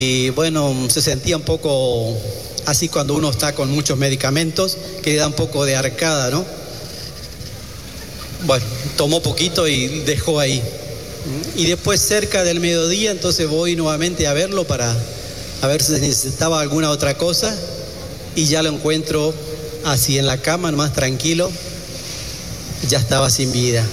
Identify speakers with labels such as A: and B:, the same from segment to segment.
A: Y bueno, se sentía un poco así cuando uno está con muchos medicamentos, que le da un poco de arcada, ¿no? Bueno, tomó poquito y dejó ahí. Y después cerca del mediodía, entonces voy nuevamente a verlo para a ver si necesitaba alguna otra cosa, y ya lo encuentro así en la cama, más tranquilo, ya estaba sin vida.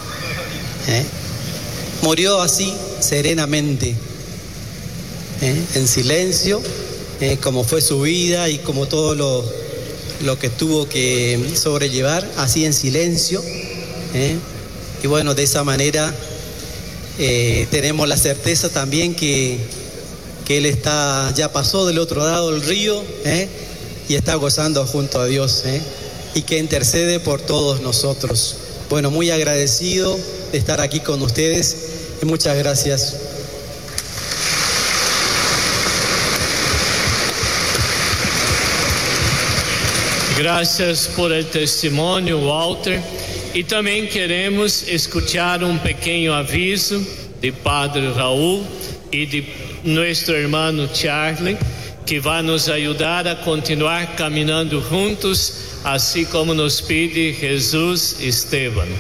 A: Murió así, serenamente, en silencio, como fue su vida y como todo lo que tuvo que sobrellevar, así en silencio. Y bueno, de esa manera tenemos la certeza también que él ya pasó del otro lado del río, y está gozando junto a Dios, y que intercede por todos nosotros. Bueno, muy agradecido de estar aquí con ustedes y muchas gracias.
B: Gracias por el testimonio, Walter. Y también queremos escuchar un pequeño aviso de Padre Raúl y de nuestro hermano Charlie, que va a nos ayudar a continuar caminando juntos, así como nos pide Jesús Esteban.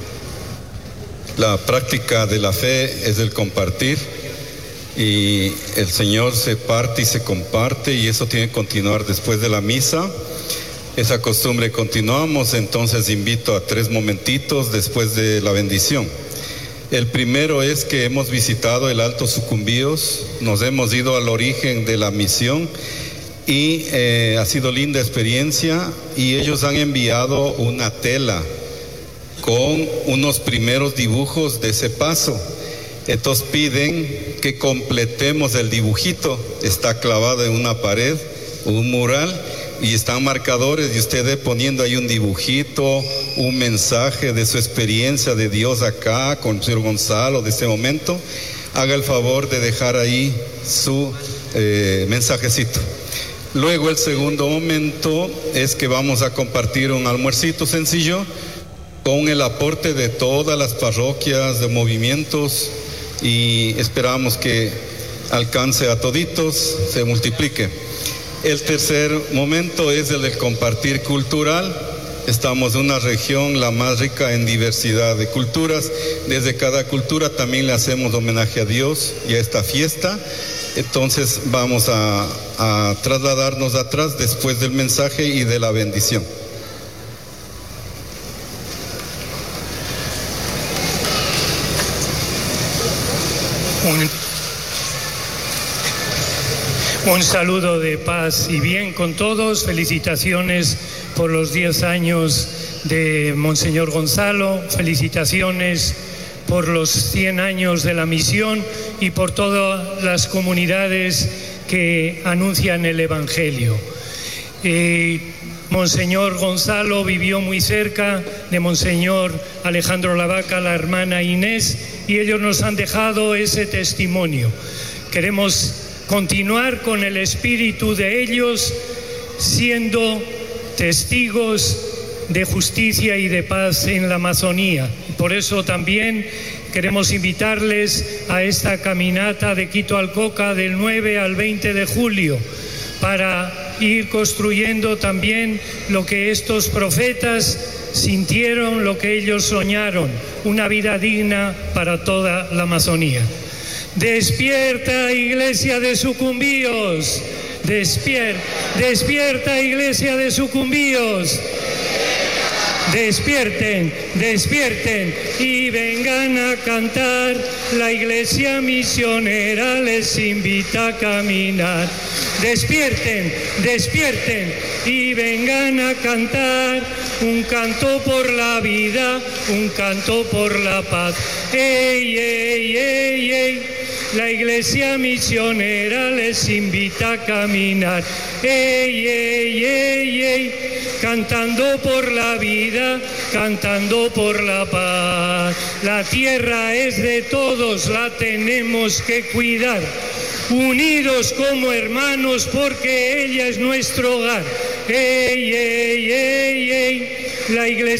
C: La práctica de la fe es el compartir, y el Señor se parte y se comparte, y eso tiene que continuar después de la misa. Esa costumbre continuamos, entonces invito a 3 momentitos después de la bendición. El primero es que hemos visitado el Alto Sucumbíos, nos hemos ido al origen de la misión y ha sido linda experiencia, y ellos han enviado una tela con unos primeros dibujos de ese paso. Entonces piden que completemos el dibujito, está clavado en una pared, un mural, y están marcadores, y usted poniendo ahí un dibujito, un mensaje de su experiencia de Dios acá con el señor Gonzalo de este momento. Haga el favor de dejar ahí su mensajecito. Luego el segundo momento es que vamos a compartir un almuercito sencillo con el aporte de todas las parroquias, de movimientos, y esperamos que alcance a toditos, se multiplique. El tercer momento es el del compartir cultural. Estamos en una región la más rica en diversidad de culturas. Desde cada cultura también le hacemos homenaje a Dios y a esta fiesta. Entonces vamos a trasladarnos atrás después del mensaje y de la bendición.
D: Un saludo de paz y bien con todos. Felicitaciones por los 10 años de Monseñor Gonzalo. Felicitaciones por los 100 años de la misión y por todas las comunidades que anuncian el Evangelio. Monseñor Gonzalo vivió muy cerca de Monseñor Alejandro Lavaca, la hermana Inés, y ellos nos han dejado ese testimonio. Queremos continuar con el espíritu de ellos, siendo testigos de justicia y de paz en la Amazonía. Por eso también queremos invitarles a esta caminata de Quito al Coca del 9 al 20 de julio, para ir construyendo también lo que estos profetas sintieron, lo que ellos soñaron, una vida digna para toda la Amazonía. Despierta, Iglesia de Sucumbíos. Despierta, Iglesia de Sucumbíos. Despierten, despierten y vengan a cantar. La Iglesia misionera les invita a caminar. Despierten, despierten y vengan a cantar. Un canto por la vida, un canto por la paz. ¡Ey, ey, ey, ey! La Iglesia misionera les invita a caminar. ¡Ey, ey, ey, ey! Cantando por la vida, cantando por la paz. La tierra es de todos, la tenemos que cuidar. Unidos como hermanos porque ella es nuestro hogar. ¡Ey, ey, ey, ey! La Iglesia